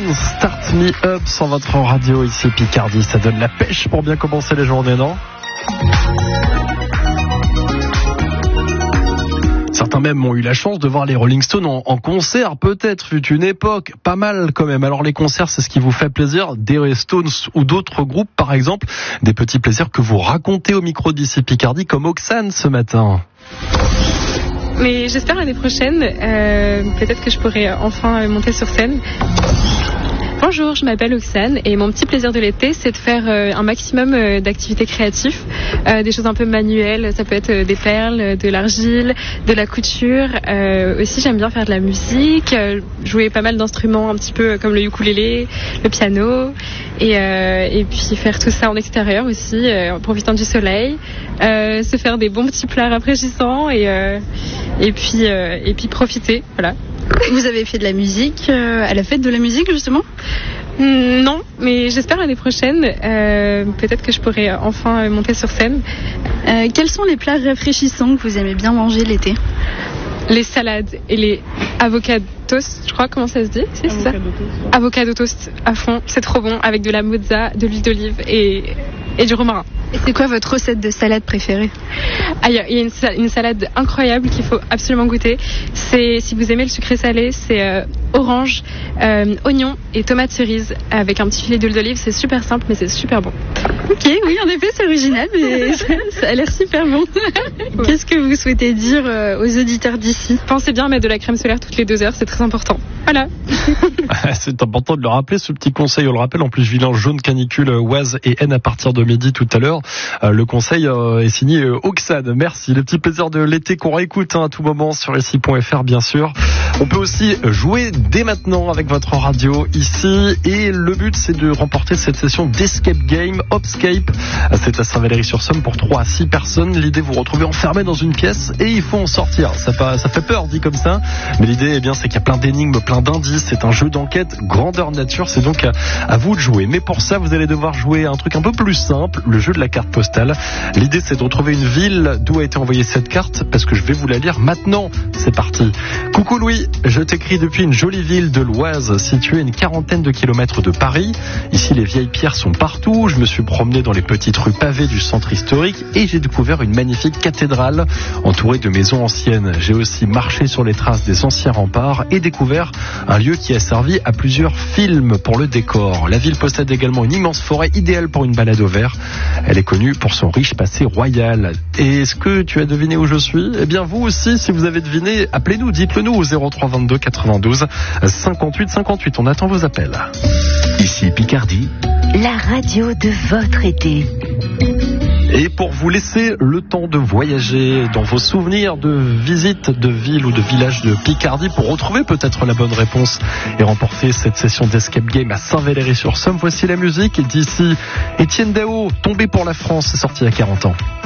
Stones, Start Me Up sur votre radio ici Picardie. Ça donne la pêche pour bien commencer les journées, non ? Certains même ont eu la chance de voir les Rolling Stones en concert, peut-être fut une époque, pas mal quand même. Alors les concerts, c'est ce qui vous fait plaisir, des Stones ou d'autres groupes par exemple, des petits plaisirs que vous racontez au micro d'ici Picardie comme Oxane ce matin. Mais j'espère l'année prochaine, peut-être que je pourrai enfin monter sur scène. Bonjour, je m'appelle Oxane et mon petit plaisir de l'été, c'est de faire un maximum d'activités créatives, des choses un peu manuelles, ça peut être des perles, de l'argile, de la couture. Aussi, j'aime bien faire de la musique, jouer pas mal d'instruments un petit peu comme le ukulélé, le piano, et puis faire tout ça en extérieur aussi, en profitant du soleil, se faire des bons petits plats rafraîchissants et puis profiter, voilà. Vous avez fait de la musique à la fête de la musique justement ? Non, mais j'espère l'année prochaine, peut-être que je pourrai enfin monter sur scène. Quels sont les plats rafraîchissants que vous aimez bien manger l'été ? Les salades et les avocado toast, je crois, comment ça se dit ? C'est ça ? Avocado toast à fond, c'est trop bon, avec de la mozza, de l'huile d'olive et du romarin. Et c'est quoi votre recette de salade préférée ? Il y a une salade incroyable qu'il faut absolument goûter. C'est, si vous aimez le sucré salé, c'est orange, oignon et tomates cerises avec un petit filet d'huile d'olive. C'est super simple, mais c'est super bon. Ok, oui, en effet, c'est original, mais ça a l'air super bon. Ouais. Qu'est-ce que vous souhaitez dire aux auditeurs d'ici ? Pensez bien à mettre de la crème solaire toutes les 2 heures, c'est très important. Voilà. C'est important de le rappeler, ce petit conseil, on le rappelle. En plus, vilain jaune, canicule, oise et haine à partir de midi tout à l'heure. Le conseil est signé Oxane. Merci. Le petit plaisir de l'été qu'on réécoute à tout moment sur ici.fr, bien sûr. On peut aussi jouer dès maintenant avec votre radio ici. Et le but, c'est de remporter cette session d'Escape Game, Hopscape. C'est à Saint-Valery-sur-Somme pour 3 à 6 personnes. L'idée, vous retrouvez enfermé dans une pièce et il faut en sortir. Ça fait peur, dit comme ça. Mais l'idée, c'est qu'il y a plein d'énigmes, plein d'indices. C'est un jeu d'enquête grandeur nature. C'est donc à vous de jouer. Mais pour ça, vous allez devoir jouer à un truc un peu plus simple, le jeu de la carte postale. L'idée, c'est de retrouver une ville d'où a été envoyée cette carte, parce que je vais vous la lire maintenant. C'est parti. Coucou Louis, je t'écris depuis une jolie ville de l'Oise, située à une 40aine de kilomètres de Paris. Ici, les vieilles pierres sont partout. Je me suis promené dans les petites rues pavées du centre historique et j'ai découvert une magnifique cathédrale entourée de maisons anciennes. J'ai aussi marché sur les traces des anciens remparts et découvert un lieu qui a servi à plusieurs films pour le décor. La ville possède également une immense forêt idéale pour une balade au vert. Elle est connue pour son riche passé royal. Et est-ce que tu as deviné où je suis ? Eh bien, vous aussi, si vous avez deviné, appelez-nous, dites-le nous au 03 22 92 58 58. On attend vos appels. Ici Picardie, la radio de votre été. Et pour vous laisser le temps de voyager dans vos souvenirs de visites de villes ou de villages de Picardie pour retrouver peut-être la bonne réponse et remporter cette session d'Escape Game à Saint-Valery-sur-Somme, voici la musique d'ici Étienne Dao, Tombé pour la France, c'est sorti il y a 40 ans.